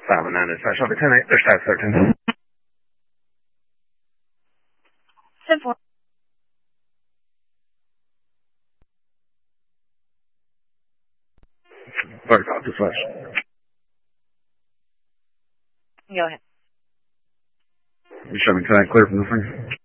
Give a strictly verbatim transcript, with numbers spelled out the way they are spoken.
five one nine is five, shall be ten eight, or five thirteen. ten four. thirty-five to flash. Go ahead. You show me ten eight clear from the thing.